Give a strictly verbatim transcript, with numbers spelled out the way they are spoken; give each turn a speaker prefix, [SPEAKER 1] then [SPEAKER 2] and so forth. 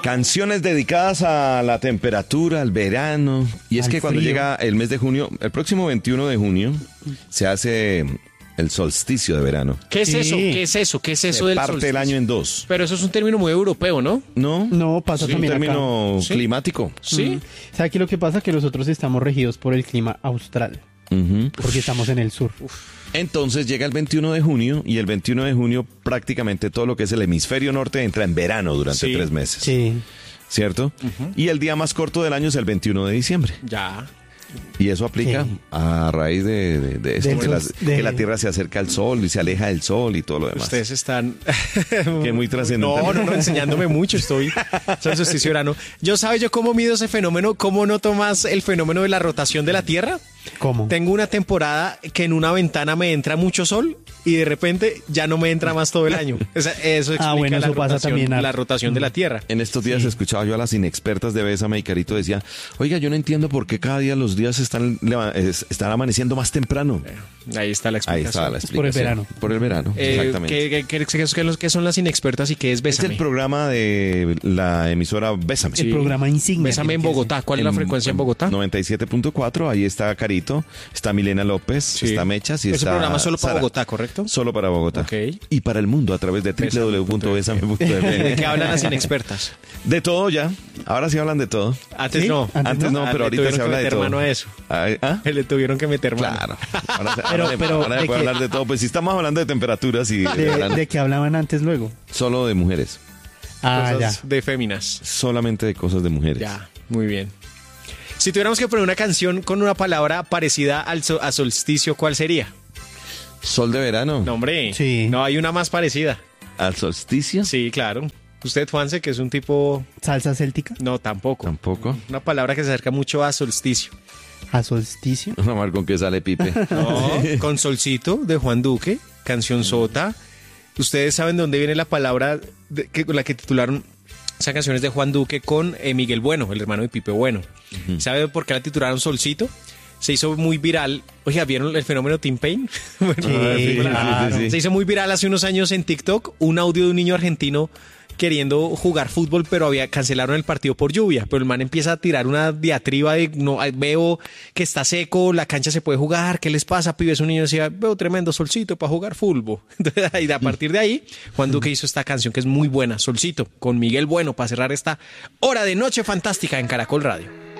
[SPEAKER 1] Canciones dedicadas a la temperatura, al verano. Y es
[SPEAKER 2] Al
[SPEAKER 1] que cuando
[SPEAKER 2] frío.
[SPEAKER 1] llega el mes de junio, el próximo veintiuno de junio, se hace el solsticio de verano.
[SPEAKER 3] ¿Qué es
[SPEAKER 2] Sí.
[SPEAKER 3] eso? ¿Qué es eso? ¿Qué es eso
[SPEAKER 1] Se
[SPEAKER 3] del
[SPEAKER 1] parte el
[SPEAKER 3] solsticio?
[SPEAKER 1] año en dos.
[SPEAKER 3] Pero eso es un término muy europeo, ¿no?
[SPEAKER 1] ¿No?
[SPEAKER 2] No, pasa
[SPEAKER 1] es un
[SPEAKER 2] también acá.
[SPEAKER 1] término
[SPEAKER 3] Sí.
[SPEAKER 1] climático.
[SPEAKER 3] Sí.
[SPEAKER 2] O sea, aquí lo que pasa es que nosotros estamos regidos por el clima austral,
[SPEAKER 1] Ujú.
[SPEAKER 2] porque estamos en el sur.
[SPEAKER 1] Entonces llega el veintiuno de junio y el veintiuno de junio prácticamente todo lo que es el hemisferio norte entra en verano durante
[SPEAKER 3] Sí.
[SPEAKER 1] tres meses.
[SPEAKER 2] Sí.
[SPEAKER 1] ¿Cierto? Y el día más corto del año es el veintiuno de diciembre.
[SPEAKER 3] Ya.
[SPEAKER 1] Y eso aplica
[SPEAKER 2] Sí.
[SPEAKER 1] a raíz de, de, de eso,
[SPEAKER 2] Del
[SPEAKER 1] que, la,
[SPEAKER 2] sol- de-
[SPEAKER 1] que la Tierra se acerca al Sol y se aleja del Sol y todo lo demás.
[SPEAKER 3] Ustedes están...
[SPEAKER 1] Que muy trascendental.
[SPEAKER 3] No, no, no, enseñándome mucho estoy. Soy solsticio de verano. ¿Yo sabes yo cómo mido ese fenómeno? ¿Cómo noto más el fenómeno de la rotación de la Tierra?
[SPEAKER 2] ¿Cómo?
[SPEAKER 3] Tengo una temporada que en una ventana me entra mucho sol y de repente ya no me entra más todo el año. Esa- Eso explica
[SPEAKER 2] Ah, bueno,
[SPEAKER 3] la,
[SPEAKER 2] eso pasa
[SPEAKER 3] rotación,
[SPEAKER 2] también harto.
[SPEAKER 3] la rotación de la Tierra.
[SPEAKER 1] En estos días escuchaba yo a las inexpertas de Bésame y Carito decía, oiga, yo no entiendo por qué cada día los días están, leva- es- están amaneciendo más temprano.
[SPEAKER 3] Ahí está la
[SPEAKER 1] Ahí
[SPEAKER 3] explicación.
[SPEAKER 1] está la
[SPEAKER 2] Es
[SPEAKER 1] explicación.
[SPEAKER 2] por el verano.
[SPEAKER 1] Por el verano,
[SPEAKER 3] Eh,
[SPEAKER 1] exactamente.
[SPEAKER 3] ¿qué, qué, qué- qué- qué- qué son las inexpertas y qué es
[SPEAKER 1] Es
[SPEAKER 3] Bésame?
[SPEAKER 1] el programa de la emisora Bésame.
[SPEAKER 2] El programa insignia.
[SPEAKER 3] Bésame en
[SPEAKER 2] tiene que
[SPEAKER 3] Bogotá. ¿Cuál es la frecuencia en Bogotá?
[SPEAKER 1] noventa y siete punto cuatro, ahí está Carito, está Milena López,
[SPEAKER 3] Sí.
[SPEAKER 1] está Mechas y
[SPEAKER 3] Ese
[SPEAKER 1] está
[SPEAKER 3] programa es solo para
[SPEAKER 1] Sara.
[SPEAKER 3] Bogotá, ¿correcto?
[SPEAKER 1] Solo para Bogotá.
[SPEAKER 3] Ok.
[SPEAKER 1] Y para el mundo a través de
[SPEAKER 3] Bésame
[SPEAKER 1] w w w punto besame punto f m.
[SPEAKER 3] ¿De qué hablan las inexpertas?
[SPEAKER 1] De todo ya. Ahora sí hablan de todo.
[SPEAKER 3] Antes
[SPEAKER 2] ¿Sí?
[SPEAKER 3] no.
[SPEAKER 1] Antes no,
[SPEAKER 3] Ah,
[SPEAKER 1] pero
[SPEAKER 3] le
[SPEAKER 1] ahorita
[SPEAKER 3] tuvieron
[SPEAKER 1] se
[SPEAKER 3] que
[SPEAKER 1] habla de
[SPEAKER 3] meter
[SPEAKER 1] todo.
[SPEAKER 3] mano a eso.
[SPEAKER 1] Ay, ¿ah?
[SPEAKER 3] Le tuvieron que meter mano.
[SPEAKER 1] Claro. Ahora, se-
[SPEAKER 2] Pero-
[SPEAKER 1] ahora,
[SPEAKER 2] pero,
[SPEAKER 1] ahora se
[SPEAKER 2] ¿de
[SPEAKER 1] puede
[SPEAKER 2] qué?
[SPEAKER 1] hablar de todo. Pues si estamos hablando de temperaturas y de
[SPEAKER 2] De,
[SPEAKER 1] verano,
[SPEAKER 2] de que hablaban antes luego.
[SPEAKER 1] solo de mujeres.
[SPEAKER 2] Ah, ya.
[SPEAKER 3] Cosas de féminas.
[SPEAKER 1] Solamente de cosas de mujeres.
[SPEAKER 3] Ya, muy bien. Si tuviéramos que poner una canción con una palabra parecida al so- a solsticio, ¿cuál sería?
[SPEAKER 1] Sol de verano.
[SPEAKER 3] No, hombre.
[SPEAKER 2] Sí.
[SPEAKER 3] No, hay una más parecida.
[SPEAKER 1] Al solsticio.
[SPEAKER 3] Sí, claro. Usted, Juanse, que es un tipo...
[SPEAKER 2] Salsa céltica.
[SPEAKER 3] No, tampoco.
[SPEAKER 1] Tampoco.
[SPEAKER 3] Una palabra que se acerca mucho a solsticio.
[SPEAKER 2] A solsticio.
[SPEAKER 1] Vamos a ver con qué sale Pipe.
[SPEAKER 3] No, con Solcito, de Juan Duque, canción sota. Ustedes saben de dónde viene la palabra de- que, con la que titularon esas canciones de Juan Duque con eh, Miguel Bueno, el hermano de Pipe Bueno. ¿Sabe por qué la titularon Solcito? Se hizo muy viral. Oiga, ¿vieron el fenómeno Tim Payne? Bueno,
[SPEAKER 2] Sí,
[SPEAKER 3] la película.
[SPEAKER 2] claro.
[SPEAKER 1] sí, sí.
[SPEAKER 3] Se hizo muy viral hace unos años en TikTok un audio de un niño argentino queriendo jugar fútbol, pero había cancelaron el partido por lluvia. Pero el man empieza a tirar una diatriba de no veo que está seco, la cancha se puede jugar, ¿qué les pasa, pibes? Un niño decía, veo tremendo solcito para jugar fútbol. Entonces, y a partir de ahí, Juan Duque hizo esta canción que es muy buena, Solcito, con Miguel Bueno, para cerrar esta hora de Noche Fantástica en Caracol Radio.